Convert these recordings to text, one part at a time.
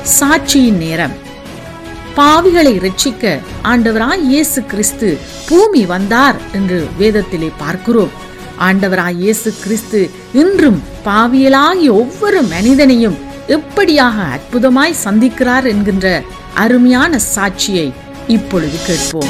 சாட்சியின் நேரம். பாவிகளை இரட்சிக்க ஆண்டவராய் இயேசு கிறிஸ்து பூமி வந்தார் என்று வேதத்திலே பார்க்கிறோம். ஆண்டவராய் இயேசு கிறிஸ்து இன்றும் பாவியலாகிய ஒவ்வொரு மனிதனையும் எப்படியாக அற்புதமாய் சந்திக்கிறார் என்கின்ற அருமையான சாட்சியை இப்பொழுது கேட்போம்.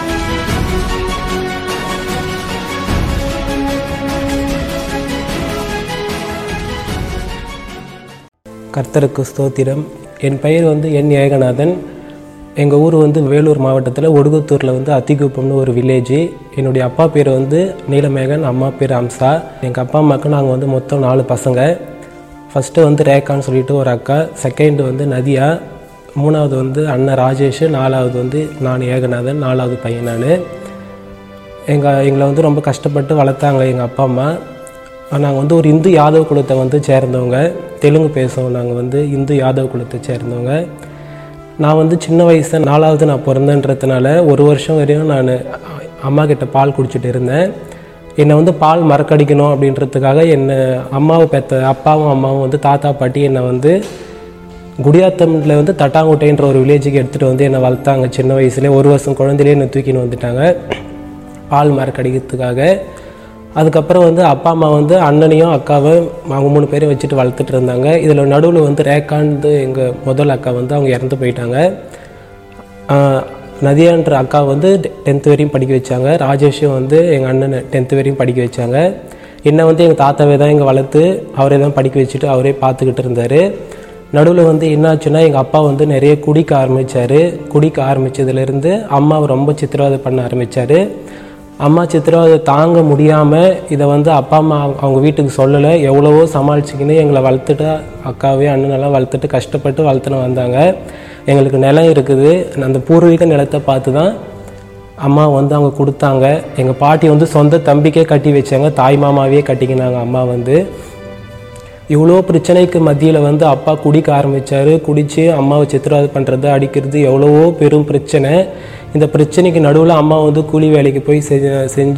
கர்த்தருக்கு ஸ்தோத்திரம். என் பெயர் என் ஏகநாதன். எங்கள் ஊர் வேலூர் மாவட்டத்தில் ஒடுகுத்தூரில் அத்திக்குப்பம்னு ஒரு வில்லேஜ். என்னுடைய அப்பா பேர் நீலமேகன், அம்மா பேர் அம்சா. எங்கள் அப்பா அம்மாவுக்கு நாங்கள் மொத்தம் 4 பசங்க. ஃபஸ்ட்டு ரேகான்னு சொல்லிட்டு ஒரு அக்கா, செகண்டு நதியா, மூணாவது அண்ணன் ராஜேஷ், நாலாவது நான் ஏகநாதன், 4வது பையன் நான். எங்களை ரொம்ப கஷ்டப்பட்டு வளர்த்தாங்க எங்கள் அப்பா அம்மா. நாங்கள் ஒரு இந்து யாதவ் குலத்தை சேர்ந்தவங்க. தெலுங்கு பேசுவோம். நாங்கள் இந்து யாதவ் குலத்தை சேர்ந்தவங்க. நான் சின்ன வயசு 4வது நான் பிறந்தேன்றதுனால 1 வருஷம் வரையும் நான் அம்மா கிட்ட பால் குடிச்சிட்டு இருந்தேன். என்னை பால் மறக்கடிக்கணும் அப்படின்றதுக்காக என்னை அம்மாவை பெற்ற அப்பாவும் அம்மாவும் தாத்தா பாட்டி என்னை குடியாத்தமில் தட்டாங்குட்டைன்ற ஒரு வில்லேஜுக்கு எடுத்துகிட்டு என்னை வளர்த்தாங்க. சின்ன வயசுலேயே 1 வருஷம் குழந்தையிலே என்னை தூக்கின்னு வந்துட்டாங்க பால் மறக்கடிக்கிறதுக்காக. அதுக்கப்புறம் அப்பா அம்மா அண்ணனையும் அக்காவை அவங்க 3 பேரையும் வச்சுட்டு வளர்த்துட்டு இருந்தாங்க. இதில் நடுவில் ரேகான்னு எங்கள் முதல் அக்கா அவங்க இறந்து போயிட்டாங்க. நதியான்ற அக்கா 10th வரையும் படிக்க வச்சாங்க. ராஜேஷும் எங்கள் அண்ணனை 10th வரையும் படிக்க வச்சாங்க. என்னை எங்கள் தாத்தாவே தான் இங்கே வளர்த்து அவரே தான் படிக்க வச்சுட்டு அவரே பார்த்துக்கிட்டு இருந்தார். நடுவில் என்னாச்சுன்னா எங்கள் அப்பா நிறைய குடிக்க ஆரம்பித்தார். குடிக்க ஆரம்பித்ததுலேருந்து அம்மாவை ரொம்ப சித்திரவதை பண்ண ஆரம்பித்தார். அம்மா சித்திரவதை தாங்க முடியாமல் இதை அப்பா அம்மா அவங்க வீட்டுக்கு சொல்லலை. எவ்வளவோ சமாளிச்சிக்கின்னு எங்களை வளர்த்துட்டு அக்காவே அண்ணனெல்லாம் வளர்த்துட்டு கஷ்டப்பட்டு வளர்த்துன்னு வந்தாங்க. எங்களுக்கு நிலம் இருக்குது. அந்த பூர்வீக நிலத்தை பார்த்து தான் அம்மா அவங்க கொடுத்தாங்க. எங்கள் பாட்டி சொந்த தம்பிக்கே கட்டி வச்சாங்க. தாய் மாமாவே கட்டிக்கினாங்க. அம்மா இவ்வளோ பிரச்சனைக்கு மத்தியில் அப்பா குடிக்க ஆரம்பித்தார். குடித்து அம்மாவை சித்திரவதை பண்ணுறது, அடிக்கிறது, எவ்வளவோ பெரும் பிரச்சனை. இந்த பிரச்சனைக்கு நடுவில் அம்மா கூலி வேலைக்கு போய் செஞ்சு